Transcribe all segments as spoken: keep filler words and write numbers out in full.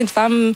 Une femme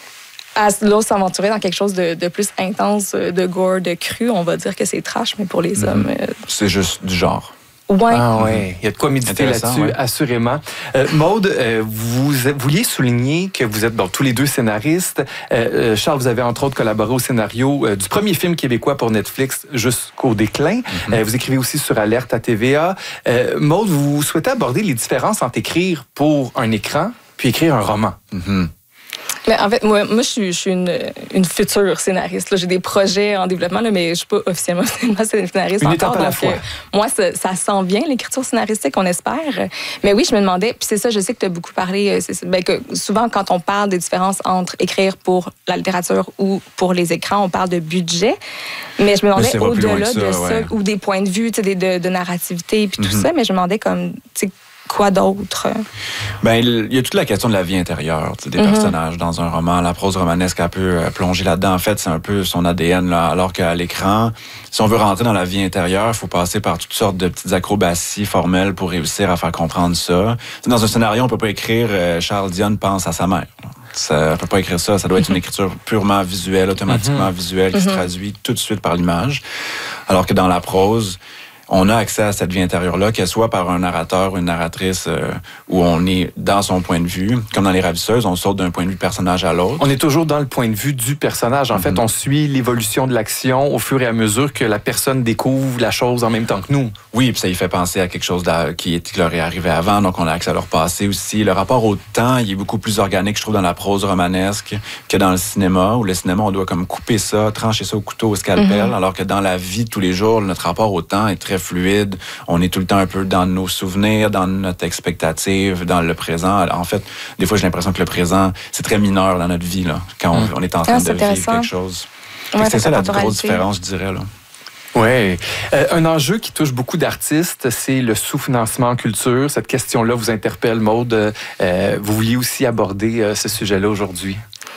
à là, s'aventurer dans quelque chose de, de plus intense, de gore, de cru, on va dire que c'est trash, mais pour les mm-hmm. hommes... Euh... C'est juste du genre. Ouais. Ah ouais, il y a de quoi méditer là-dessus, ouais. assurément. Euh, Maude, euh, vous vouliez souligner que vous êtes bon, tous les deux scénaristes. Euh, Charles, vous avez entre autres collaboré au scénario euh, du premier film québécois pour Netflix, Jusqu'au déclin. Mm-hmm. Euh, vous écrivez aussi sur Alerte à T V A. Euh, Maude, vous souhaitez aborder les différences entre écrire pour un écran puis écrire un roman. Mm-hmm. Mais en fait, moi, moi je suis, je suis une, une future scénariste. Là. J'ai des projets en développement, là, mais je ne suis pas officiellement scénariste une encore. Étape à la donc, fois. Euh, moi, ça, ça sent bien, l'écriture scénaristique, on espère. Mais oui, je me demandais, puis c'est ça, je sais que tu as beaucoup parlé, c'est, ben, que souvent, quand on parle des différences entre écrire pour la littérature ou pour les écrans, on parle de budget. Mais je me demandais au-delà ça, de ça, ouais. ou des points de vue, de, de, de narrativité, puis tout mm-hmm. ça, mais je me demandais comme... Quoi d'autre? Ben, il y a toute la question de la vie intérieure des mm-hmm. personnages dans un roman. La prose romanesque, elle peut plonger là-dedans. En fait, c'est un peu son A D N, là. Alors qu'à l'écran, si on veut rentrer dans la vie intérieure, il faut passer par toutes sortes de petites acrobaties formelles pour réussir à faire comprendre ça. Dans un scénario, on peut pas écrire euh, Charles Dionne pense à sa mère. Ça, on peut pas écrire ça. Ça doit être une écriture purement visuelle, automatiquement mm-hmm. visuelle, qui mm-hmm. se traduit tout de suite par l'image. Alors que dans la prose, on a accès à cette vie intérieure-là, qu'elle soit par un narrateur ou une narratrice euh, où on est dans son point de vue. Comme dans Les Ravisseuses, on saute d'un point de vue personnage à l'autre. On est toujours dans le point de vue du personnage. En mm-hmm. fait, on suit l'évolution de l'action au fur et à mesure que la personne découvre la chose en même temps que nous. Oui, puis ça y fait penser à quelque chose qui, qui leur est arrivé avant, donc on a accès à leur passé aussi. Le rapport au temps, il est beaucoup plus organique, je trouve, dans la prose romanesque que dans le cinéma, où le cinéma, on doit comme couper ça, trancher ça au couteau, au scalpel, mm-hmm. alors que dans la vie de tous les jours, notre rapport au temps est très fluide. On est tout le temps un peu dans nos souvenirs, dans notre expectative, dans le présent. Alors, en fait, des fois, j'ai l'impression que le présent, c'est très mineur dans notre vie, là, quand on, on est en train ah, de vivre quelque chose. Ouais, c'est ça la grosse différence, je dirais, là. Oui. Euh, un enjeu qui touche beaucoup d'artistes, c'est le sous-financement en culture. Cette question-là vous interpelle, Maude. Euh, vous vouliez aussi aborder euh, ce sujet-là aujourd'hui.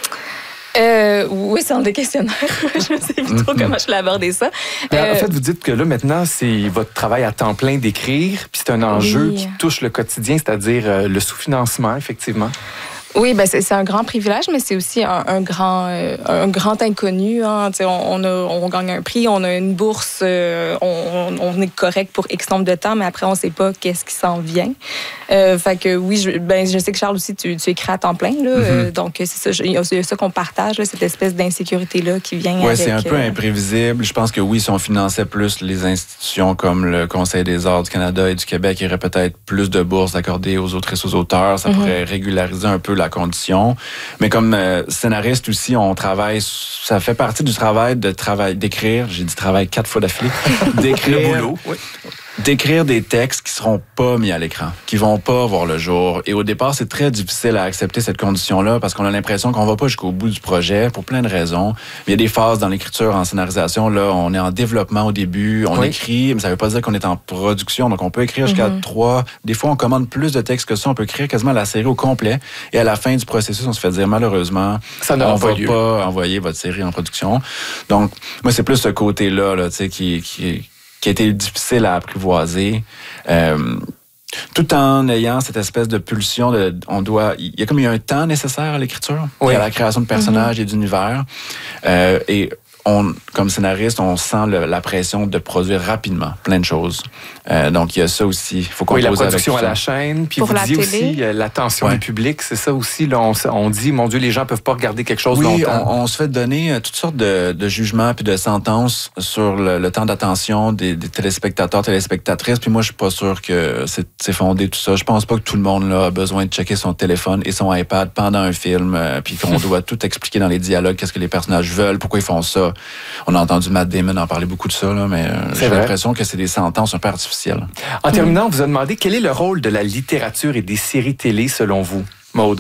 Euh, oui, c'est dans des questionnaires. Je ne sais plus trop comment je vais aborder ça. Euh... En fait, vous dites que là, maintenant, c'est votre travail à temps plein d'écrire, puis c'est un enjeu oui. qui touche le quotidien, c'est-à-dire euh, le sous-financement, effectivement. Oui, ben c'est, c'est un grand privilège, mais c'est aussi un, un, grand, euh, un grand inconnu. Hein. On, on, a, on gagne un prix, on a une bourse, euh, on, on est correct pour X nombre de temps, mais après, on ne sait pas qu'est-ce qui s'en vient. Euh, fait que oui, je, ben, je sais que Charles aussi, tu, tu écris à temps plein. Là, mm-hmm. euh, donc, c'est ça, il y a ça qu'on partage, là, cette espèce d'insécurité-là qui vient ouais, avec... Oui, c'est un euh... peu imprévisible. Je pense que oui, si on finançait plus les institutions comme le Conseil des arts du Canada et du Québec, il y aurait peut-être plus de bourses accordées aux autrices, aux auteurs. Ça mm-hmm. pourrait régulariser un peu la condition. Mais comme euh, scénariste aussi, on travaille, ça fait partie du travail de travail, d'écrire, j'ai dit travail quatre fois d'affilée, d'écrire, le boulot, oui. d'écrire des textes qui seront pas mis à l'écran, qui vont pas voir le jour. Et au départ, c'est très difficile à accepter cette condition-là parce qu'on a l'impression qu'on va pas jusqu'au bout du projet pour plein de raisons. Il y a des phases dans l'écriture, en scénarisation, là, on est en développement au début, on oui. écrit, mais ça veut pas dire qu'on est en production. Donc, on peut écrire jusqu'à mm-hmm. trois. Des fois, on commande plus de textes que ça. On peut écrire quasiment la série au complet. Et à la fin du processus, on se fait dire, malheureusement, ça on va lieu. pas envoyer votre série en production. Donc, moi, c'est plus ce côté-là, là, tu sais, qui, qui qui a été difficile à apprivoiser, euh, tout en ayant cette espèce de pulsion de, on doit, il y a comme il y a un temps nécessaire à l'écriture, oui. à la création de personnages mm-hmm. et d'univers, euh, et on, comme scénariste, on sent le, la pression de produire rapidement plein de choses. Euh, donc, il y a ça aussi. Il faut qu'on oui, la production à la chaîne. Puis pour vous dites télé. aussi euh, l'attention ouais. du public. C'est ça aussi. Là, on, on dit, mon Dieu, les gens peuvent pas regarder quelque chose oui, longtemps. On, on se fait donner toutes sortes de, de jugements puis de sentences sur le, le temps d'attention des, des téléspectateurs, téléspectatrices. Puis moi, je suis pas sûr que c'est, c'est fondé tout ça. Je pense pas que tout le monde là, a besoin de checker son téléphone et son iPad pendant un film. Euh, puis qu'on doit tout expliquer dans les dialogues, qu'est-ce que les personnages veulent, pourquoi ils font ça. On a entendu Matt Damon en parler beaucoup de ça, là, mais euh, j'ai vrai. l'impression que c'est des sentences un peu artificielles. En terminant, on vous a demandé quel est le rôle de la littérature et des séries télé selon vous, Maude?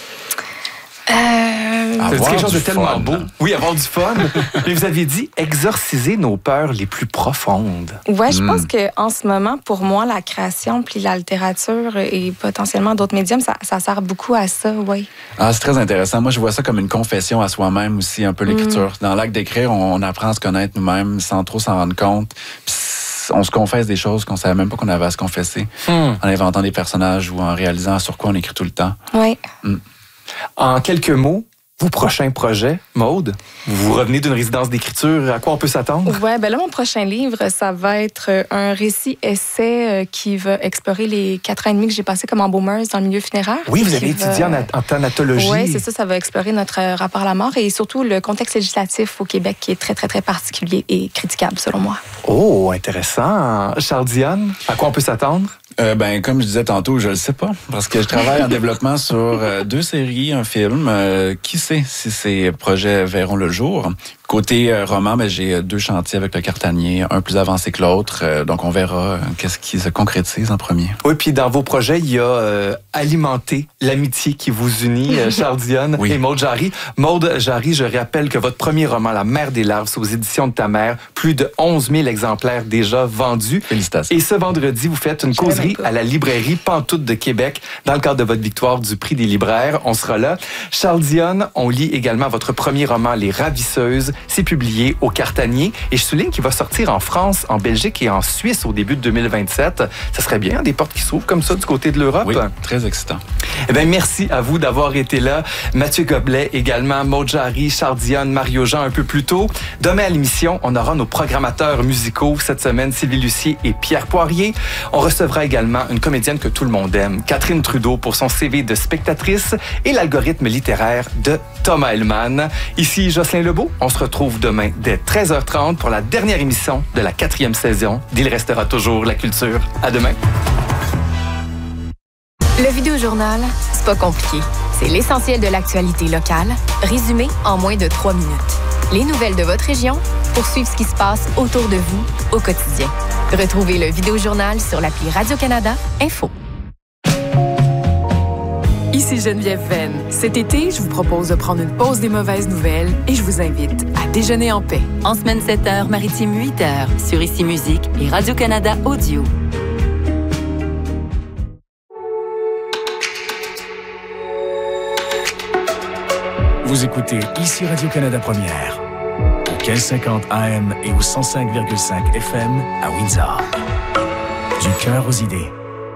Euh... C'est quelque chose de tellement fun. beau. Oui, avoir du fun. Mais vous aviez dit exorciser nos peurs les plus profondes. Oui, je mm. pense qu'en ce moment, pour moi, la création puis la littérature et potentiellement d'autres médiums, ça, ça sert beaucoup à ça, oui. Ah, c'est très intéressant. Moi, je vois ça comme une confession à soi-même aussi, un peu l'écriture. Mm. Dans l'acte d'écrire, on, on apprend à se connaître nous-mêmes sans trop s'en rendre compte. Puis on se confesse des choses qu'on savait même pas qu'on avait à se confesser, mm. en inventant des personnages ou en réalisant sur quoi on écrit tout le temps. Oui. Mm. En quelques mots, vos prochains projets, Maude? Vous revenez d'une résidence d'écriture, à quoi on peut s'attendre? Oui, ben là, mon prochain livre, ça va être un récit-essai qui va explorer les quatre ans et demi que j'ai passé comme embaumeuse dans le milieu funéraire. Oui, vous avez étudié va... en, en thanatologie. Oui, c'est ça, ça va explorer notre rapport à la mort et surtout le contexte législatif au Québec qui est très, très, très particulier et critiquable, selon moi. Oh, intéressant. Charles Dionne, à quoi on peut s'attendre? Euh, ben, comme je disais tantôt, je le sais pas, parce que je travaille en développement sur euh, deux séries, un film. Euh, qui sait si ces projets verront le jour? Côté euh, roman, ben, j'ai deux chantiers avec le Cartanier, un plus avancé que l'autre. Euh, donc, on verra euh, qu'est-ce qui se concrétise en premier. Oui, puis dans vos projets, il y a euh, alimenter l'amitié qui vous unit, euh, Charles Dionne oui. et Maude Jarry. Maude Jarry, je rappelle que votre premier roman, La mère des larves, c'est aux éditions de ta mère, plus de onze mille exemplaires déjà vendus. Félicitations. Et ce vendredi, vous faites une je causerie à la librairie Pantoute de Québec dans le cadre de votre victoire du prix des libraires. On sera là. Charles Dionne, on lit également votre premier roman, Les Ravisseuses. C'est publié au Cartanier. Et je souligne qu'il va sortir en France, en Belgique et en Suisse au début de deux mille vingt-sept. Ça serait bien, des portes qui s'ouvrent comme ça du côté de l'Europe. Oui, très excitant. Eh bien, merci à vous d'avoir été là. Mathieu Goblet également, Maude Jarry, Charles Dionne, Mario Jean un peu plus tôt. Demain à l'émission, on aura nos programmateurs musicaux. Cette semaine, Sylvie Lucier et Pierre Poirier. On recevra également une comédienne que tout le monde aime, Catherine Trudeau, pour son C V de spectatrice et l'algorithme littéraire de Thomas Hellman. Ici Jocelyn Lebeau. On se retrouve demain dès treize heures trente pour la dernière émission de la quatrième saison d'Il restera toujours la culture. À demain. Le Vidéojournal, c'est pas compliqué. C'est l'essentiel de l'actualité locale, résumé en moins de trois minutes. Les nouvelles de votre région pour suivre ce qui se passe autour de vous au quotidien. Retrouvez le Vidéojournal sur l'appli Radio-Canada Info. Ici Geneviève Venn. Cet été, je vous propose de prendre une pause des mauvaises nouvelles et je vous invite à déjeuner en paix. En semaine sept heures, maritime huit heures, sur Ici Musique et Radio-Canada Audio. Vous écoutez Ici Radio-Canada Première, au mille cinquante A M et au cent cinq virgule cinq F M à Windsor. Du cœur aux idées.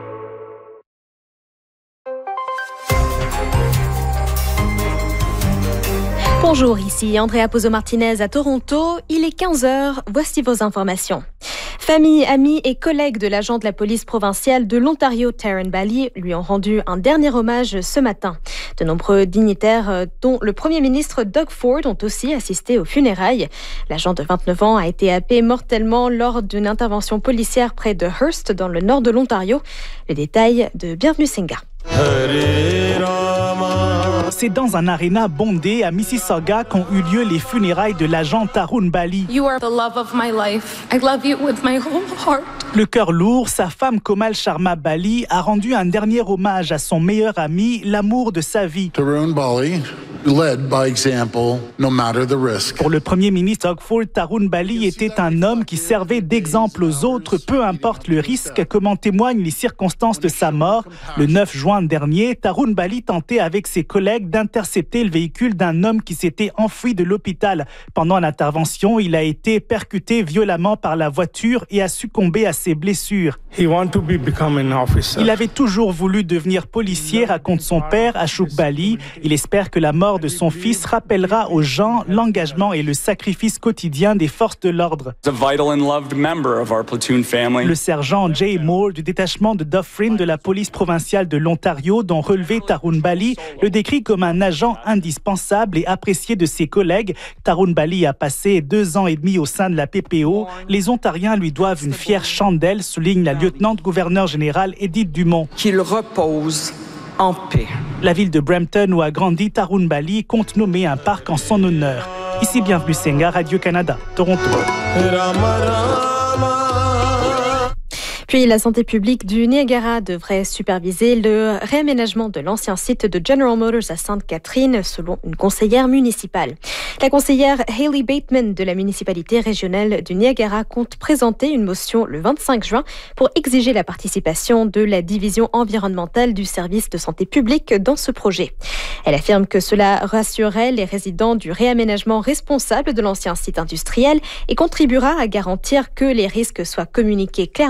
Bonjour, ici Andrea Pozo-Martinez à Toronto. Il est quinze heures, voici vos informations. Famille, amis et collègues de l'agent de la police provinciale de l'Ontario, Taryn Bally, lui ont rendu un dernier hommage ce matin. De nombreux dignitaires, dont le premier ministre Doug Ford, ont aussi assisté aux funérailles. L'agent de vingt-neuf ans a été happé mortellement lors d'une intervention policière près de Hearst, dans le nord de l'Ontario. Le détail de Bienvenue Singa. C'est dans un aréna bondé à Mississauga qu'ont eu lieu les funérailles de l'agent Tarun Bally. You are the love of my life. I love you with my whole heart. Le cœur lourd, sa femme Komal Sharma Bally a rendu un dernier hommage à son meilleur ami, l'amour de sa vie. Tarun Bally led by example, no matter the risk. Pour le premier ministre Doug Ford, Tarun Bally était un homme qui servait d'exemple aux autres, peu importe le risque, comme en témoignent les circonstances de sa mort. Le neuf juin dernier, Tarun Bally tentait avec ses collègues d'intercepter le véhicule d'un homme qui s'était enfui de l'hôpital. Pendant l'intervention, il a été percuté violemment par la voiture et a succombé à ses blessures. Il avait toujours voulu devenir policier, raconte son père, Ashok Bally. Il espère que la mort de son fils rappellera aux gens l'engagement et le sacrifice quotidien des forces de l'ordre. Le sergent Jay Moore du détachement de Dufferin de la police provinciale de l'Ontario, dont relevé Tarun Bally, le décrit comme un agent indispensable et apprécié de ses collègues. Tarun Bally a passé deux ans et demi au sein de la P P O. Les Ontariens lui doivent une fière chandelle, souligne la lieutenant-gouverneure générale Edith Dumont. Qu'il repose en paix. La ville de Brampton, où a grandi Tarun Bally, compte nommer un parc en son honneur. Ici, Bienvenue Singa, Radio-Canada, Toronto. Puis la santé publique du Niagara devrait superviser le réaménagement de l'ancien site de General Motors à Sainte-Catherine, selon une conseillère municipale. La conseillère Hayley Bateman de la municipalité régionale du Niagara compte présenter une motion le vingt-cinq juin pour exiger la participation de la division environnementale du service de santé publique dans ce projet. Elle affirme que cela rassurerait les résidents du réaménagement responsable de l'ancien site industriel et contribuera à garantir que les risques soient communiqués clairement.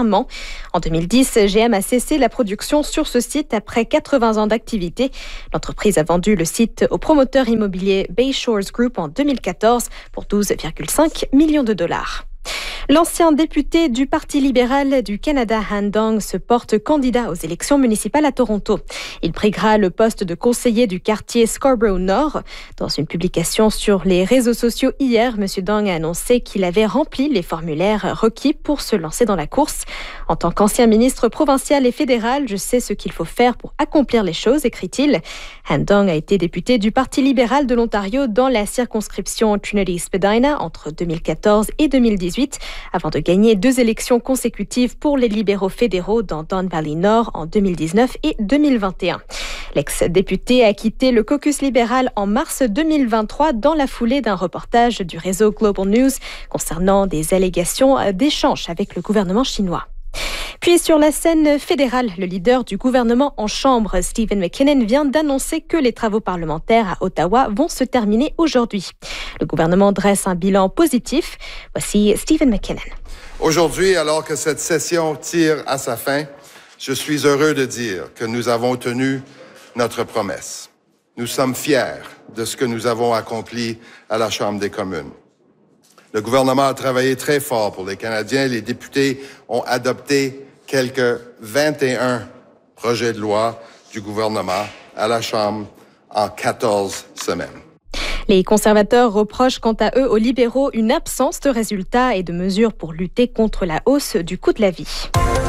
En deux mille dix, G M a cessé la production sur ce site après quatre-vingts ans d'activité. L'entreprise a vendu le site au promoteur immobilier Bay Shores Group en deux mille quatorze pour douze virgule cinq millions de dollars. L'ancien député du Parti libéral du Canada, Han Dong, se porte candidat aux élections municipales à Toronto. Il briguera le poste de conseiller du quartier Scarborough-Nord. Dans une publication sur les réseaux sociaux hier, M. Dong a annoncé qu'il avait rempli les formulaires requis pour se lancer dans la course. En tant qu'ancien ministre provincial et fédéral, je sais ce qu'il faut faire pour accomplir les choses, écrit-il. Han Dong a été député du Parti libéral de l'Ontario dans la circonscription Trinity-Spadina entre deux mille quatorze et deux mille dix-huit. Avant de gagner deux élections consécutives pour les libéraux fédéraux dans Don Valley Nord en deux mille dix-neuf et deux mille vingt et un. L'ex-député a quitté le caucus libéral en mars deux mille vingt-trois dans la foulée d'un reportage du réseau Global News concernant des allégations d'échanges avec le gouvernement chinois. Puis sur la scène fédérale, le leader du gouvernement en chambre, Stephen McKinnon, vient d'annoncer que les travaux parlementaires à Ottawa vont se terminer aujourd'hui. Le gouvernement dresse un bilan positif. Voici Stephen McKinnon. Aujourd'hui, alors que cette session tire à sa fin, je suis heureux de dire que nous avons tenu notre promesse. Nous sommes fiers de ce que nous avons accompli à la Chambre des communes. Le gouvernement a travaillé très fort pour les Canadiens. Les députés ont adopté quelques vingt et un projets de loi du gouvernement à la Chambre en quatorze semaines. Les conservateurs reprochent quant à eux aux libéraux une absence de résultats et de mesures pour lutter contre la hausse du coût de la vie.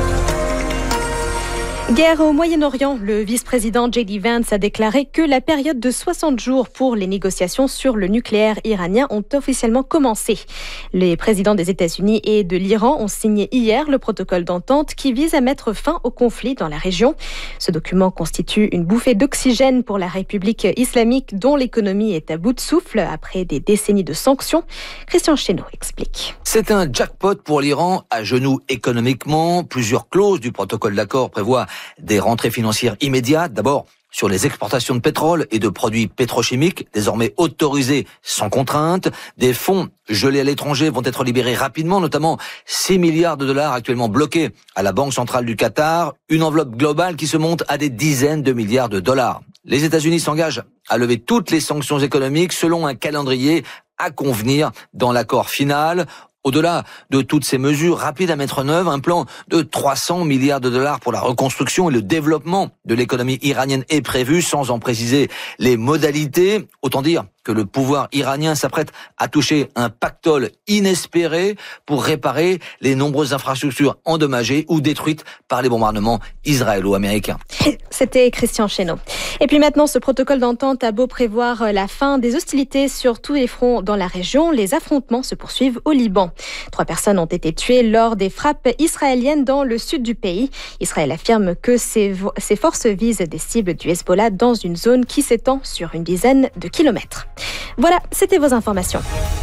Guerre au Moyen-Orient, le vice-président J D Vance a déclaré que la période de soixante jours pour les négociations sur le nucléaire iranien ont officiellement commencé. Les présidents des États-Unis et de l'Iran ont signé hier le protocole d'entente qui vise à mettre fin au conflit dans la région. Ce document constitue une bouffée d'oxygène pour la République islamique dont l'économie est à bout de souffle après des décennies de sanctions. Christian Chénaud explique. C'est un jackpot pour l'Iran, à genoux économiquement. Plusieurs clauses du protocole d'accord prévoient des rentrées financières immédiates. D'abord, sur les exportations de pétrole et de produits pétrochimiques, désormais autorisés sans contrainte. Des fonds gelés à l'étranger vont être libérés rapidement, notamment six milliards de dollars actuellement bloqués à la Banque centrale du Qatar. Une enveloppe globale qui se monte à des dizaines de milliards de dollars. Les États-Unis s'engagent à lever toutes les sanctions économiques selon un calendrier à convenir dans l'accord final. Au-delà de toutes ces mesures rapides à mettre en œuvre, un plan de trois cents milliards de dollars pour la reconstruction et le développement de l'économie iranienne est prévu, sans en préciser les modalités. Autant dire que le pouvoir iranien s'apprête à toucher un pactole inespéré pour réparer les nombreuses infrastructures endommagées ou détruites par les bombardements israélo-américains. C'était Christian Chénaud. Et puis maintenant, ce protocole d'entente a beau prévoir la fin des hostilités sur tous les fronts dans la région, les affrontements se poursuivent au Liban. Trois personnes ont été tuées lors des frappes israéliennes dans le sud du pays. Israël affirme que ses, ses forces visent des cibles du Hezbollah dans une zone qui s'étend sur une dizaine de kilomètres. Voilà, c'était vos informations.